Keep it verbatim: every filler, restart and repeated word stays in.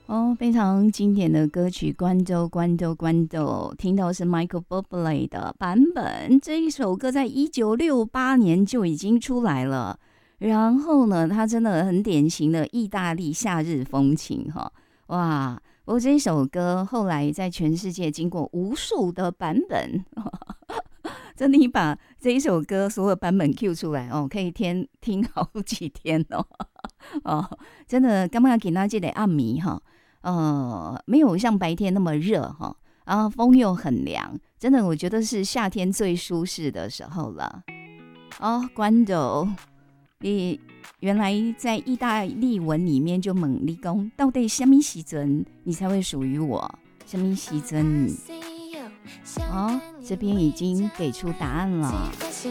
哦，非常经典的歌曲《关州关州关州》，听到是 Michael Bublé 的版本。这一首歌在一九六八年就已经出来了，然后呢，它真的很典型的意大利夏日风情哈，哇！不过这一首歌后来在全世界经过无数的版本，真的，你把这一首歌所有版本 Q 出来哦，可以天听好几天哦。哦，真的，刚刚给大家这个暗暝哈，呃，没有像白天那么热哈，然后风又很凉，真的，我觉得是夏天最舒适的时候了。哦，关斗，你原来在意大利文里面就问你讲，到底什么时阵你才会属于我？什么时阵？哦，这边已经给出答案了。